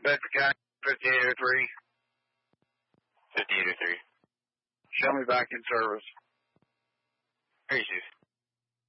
Bedford County, 5803. 5803. Show me back in service. Here you, Chief.